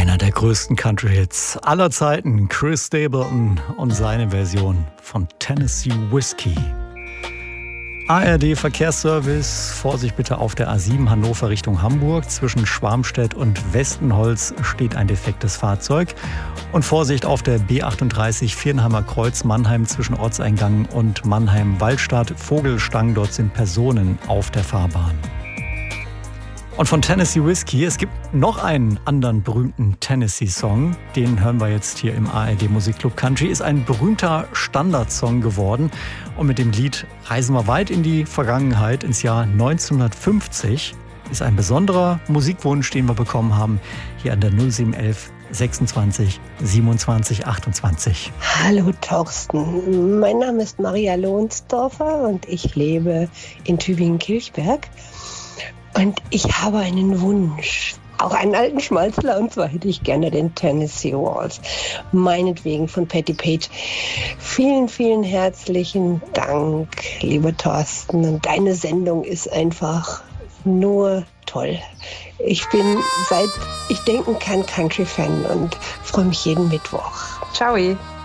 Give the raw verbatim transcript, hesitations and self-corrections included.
Einer der größten Country-Hits aller Zeiten, Chris Stapleton und seine Version von Tennessee Whiskey. A R D-Verkehrsservice, Vorsicht bitte auf der A sieben Hannover Richtung Hamburg. Zwischen Schwarmstedt und Westenholz steht ein defektes Fahrzeug. Und Vorsicht auf der B achtunddreißig Viernheimer Kreuz Mannheim zwischen Ortseingang und Mannheim-Waldstadt. Vogelstang, dort sind Personen auf der Fahrbahn. Und von Tennessee Whiskey, es gibt noch einen anderen berühmten Tennessee-Song. Den hören wir jetzt hier im A R D Musikclub Country. Ist ein berühmter Standardsong geworden. Und mit dem Lied reisen wir weit in die Vergangenheit, ins Jahr neunzehnhundertfünfzig. Ist ein besonderer Musikwunsch, den wir bekommen haben, hier an der null sieben elf sechsundzwanzig siebenundzwanzig achtundzwanzig. Hallo Thorsten, mein Name ist Maria Lohnsdorfer und ich lebe in Tübingen-Kilchberg. Und ich habe einen Wunsch, auch einen alten Schmalzler, und zwar hätte ich gerne den Tennessee Waltz, meinetwegen von Patti Page. Vielen, vielen herzlichen Dank, lieber Thorsten, und deine Sendung ist einfach nur toll. Ich bin, seit ich denken kann, Country-Fan und freue mich jeden Mittwoch. Ciao.